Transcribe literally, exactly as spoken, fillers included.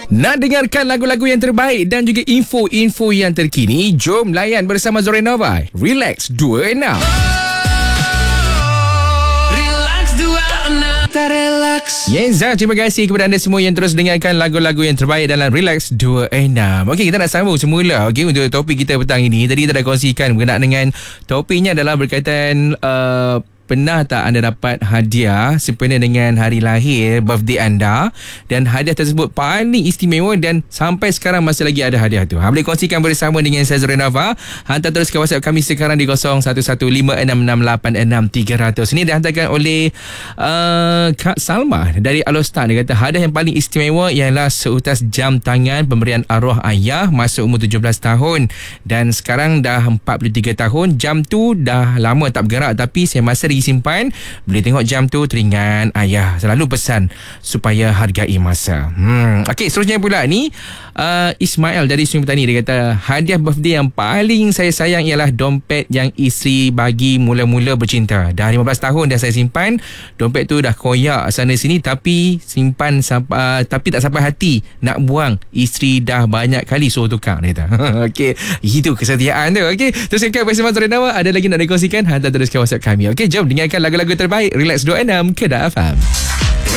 Nak dengarkan lagu-lagu yang terbaik dan juga info-info yang terkini? Jom layan bersama Zorenova. Relax dua puluh enam. Relax dua puluh enam. Relax. Yenza, terima kasih kepada anda semua yang terus dengarkan lagu-lagu yang terbaik dalam Relax dua puluh enam. Okey, kita nak sambung semula okey untuk topik kita petang ini. Tadi kita dah kongsikan berkenaan dengan topiknya adalah berkaitan uh, pernah tak anda dapat hadiah sempena dengan hari lahir, birthday anda, dan hadiah tersebut paling istimewa dan sampai sekarang masih lagi ada hadiah tu? Ha, boleh kongsikan bersama dengan saya Zorenova. Hantar terus ke WhatsApp kami sekarang di kosong satu satu lima enam enam lapan enam tiga kosong kosong. Ini dihantarkan oleh uh, Kak Salma dari Alostar. Dia kata hadiah yang paling istimewa ialah seutas jam tangan pemberian arwah ayah masa umur tujuh belas tahun, dan sekarang dah empat puluh tiga tahun. Jam tu dah lama tak bergerak, tapi saya masih simpan. Boleh tengok jam tu, teringat ayah selalu pesan supaya hargai masa. Hmm. Okey, seterusnya pula ni uh, Ismail dari Sungai Petani. Dia kata hadiah birthday yang paling saya sayang ialah dompet yang isteri bagi mula-mula bercinta. Dah lima belas tahun dah saya simpan. Dompet tu dah koyak sana sini, tapi simpan sampai, uh, tapi tak sampai hati nak buang. Isteri dah banyak kali suruh tukar. Dia kata okey, itu kesetiaan tu. Okey, terus kekal bersama Zorenova. Ada lagi nak dikongsikan? Hantar terus ke WhatsApp kami. Okey, jom dengarkan lagu-lagu terbaik Relax dua puluh enam Kedah F M.